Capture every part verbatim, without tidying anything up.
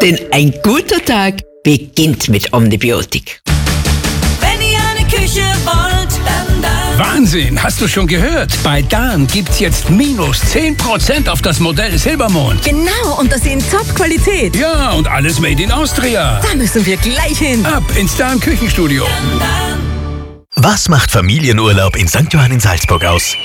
Denn ein guter Tag beginnt mit Omnibiotik. Wenn ihr eine Küche wollt, dann da. Wahnsinn, hast du schon gehört? Bei Dan gibt's jetzt minus zehn Prozent auf das Modell Silbermond. Genau, und das in Top-Qualität. Ja, und alles made in Austria. Da müssen wir gleich hin. Ab ins Dan Küchenstudio. Was macht Familienurlaub in Sankt Johann in Salzburg aus?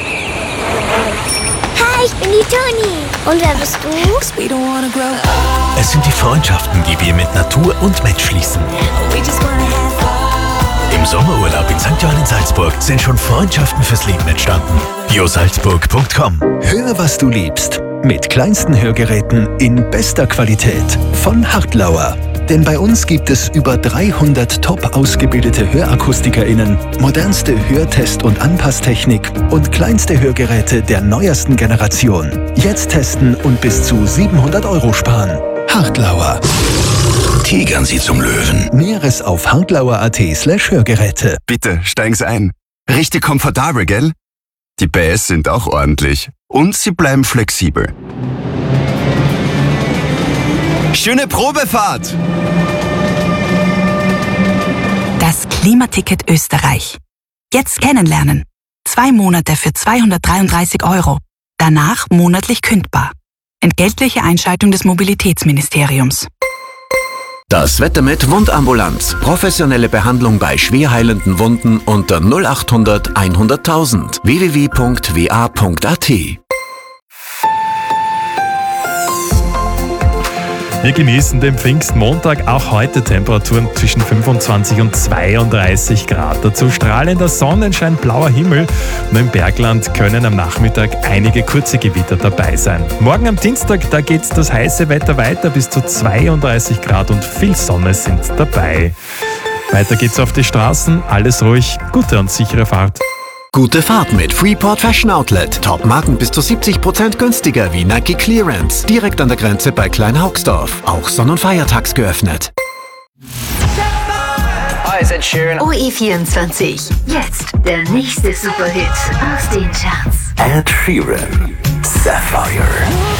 Hi, ich bin die Toni. Und wer bist du? We don't wanna grow up. Es sind die Freundschaften, die wir mit Natur und Mensch schließen. We just wanna have fun. Im Sommerurlaub in Sankt Johann in Salzburg sind schon Freundschaften fürs Leben entstanden. josalzburg punkt com. Hör, was du liebst. Mit kleinsten Hörgeräten in bester Qualität von Hartlauer. Denn bei uns gibt es über dreihundert top ausgebildete HörakustikerInnen, modernste Hörtest- und Anpasstechnik und kleinste Hörgeräte der neuesten Generation. Jetzt testen und bis zu siebenhundert Euro sparen. Hartlauer. Tigern Sie zum Löwen. Näheres auf hartlauer.at slash Hörgeräte. Bitte, steigen Sie ein. Richtig komfortabel, gell? Die P S sind auch ordentlich. Und sie bleiben flexibel. Schöne Probefahrt! Das Klimaticket Österreich. Jetzt kennenlernen. Zwei Monate für zweihundertdreiunddreißig Euro. Danach monatlich kündbar. Entgeltliche Einschaltung des Mobilitätsministeriums. Das Wetter mit Wundambulanz. Professionelle Behandlung bei schwerheilenden Wunden unter null achthundert hunderttausend. w w w punkt w a punkt a t. Wir genießen den Pfingstmontag, auch heute Temperaturen zwischen fünfundzwanzig und zweiunddreißig Grad. Dazu strahlender Sonnenschein, blauer Himmel. Nur im Bergland können am Nachmittag einige kurze Gewitter dabei sein. Morgen am Dienstag, da geht's das heiße Wetter weiter, bis zu zweiunddreißig Grad und viel Sonne sind dabei. Weiter geht's auf die Straßen, alles ruhig, gute und sichere Fahrt. Gute Fahrt mit Freeport Fashion Outlet. Top-Marken bis zu siebzig Prozent günstiger wie Nike Clearance. Direkt an der Grenze bei Kleinhaugsdorf. Auch Sonn- und Feiertags geöffnet. Hi, ist Ed Sheeran. O E vierundzwanzig. Jetzt der nächste Superhit aus den Charts. Ed Sheeran. Sapphire.